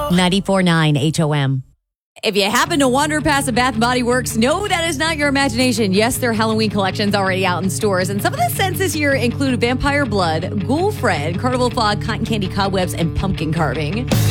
94.9 HOM. If you happen to wander past a Bath & Body Works, no, that is not your imagination. Yes, their Halloween collection's already out in stores. And some of the scents this year include vampire blood, ghoul Fred, carnival fog, cotton candy cobwebs, and pumpkin carving.